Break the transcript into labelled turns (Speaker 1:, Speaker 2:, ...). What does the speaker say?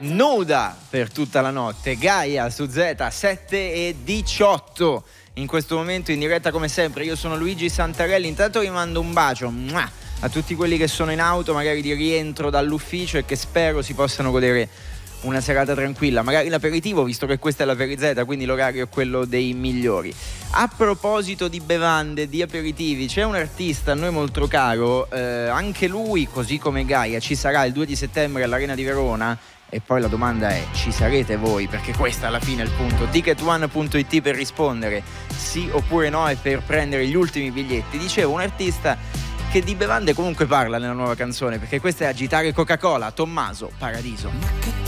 Speaker 1: nuda per tutta la notte. Gaia su Z 7:18 in questo momento in diretta come sempre. Io sono Luigi Santarelli. Intanto vi mando un bacio a tutti quelli che sono in auto, magari di rientro dall'ufficio, e che spero si possano godere una serata tranquilla, magari l'aperitivo, visto che questa è la Perizeta, quindi l'orario è quello dei migliori. A proposito di bevande, di aperitivi, c'è un artista a noi molto caro, anche lui, così come Gaia, ci sarà il 2 di settembre all'Arena di Verona. E poi la domanda è: ci sarete voi? Perché questo alla fine è il punto. Ticket1.it per rispondere sì oppure no e per prendere gli ultimi biglietti. Dicevo, un artista che di bevande comunque parla nella nuova canzone, perché questa è Agitare Coca-Cola, Tommaso Paradiso.